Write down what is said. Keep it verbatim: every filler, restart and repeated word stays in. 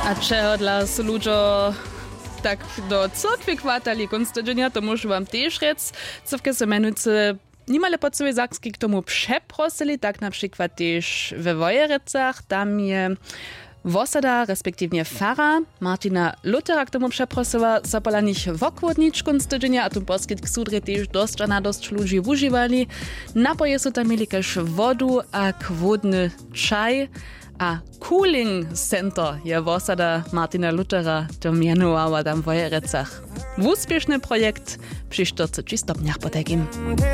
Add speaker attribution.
Speaker 1: A czego dla ludzi tak do cyrkwi kwartali konstytucja, to muszę wam też rec. Cyrkę se menujcy niemale po całej Sakskiej k tomu przeprosili, tak na przykład też we Wojerecach, tam je Wosada, respektive Fara Martina Luthera k tomu przeprosiła, so pola nich wokłodnicz konstytucja, a tu poskyt k sudre też dość a na dość ludzi używali. Napoje są tam mieli też wodu a kwodny czaj. A Cooling Center je Wosada Martina Luthera to mianowała tam w Wojerecach. Úspěšný projekt při čtyřiceti stopniach potegim.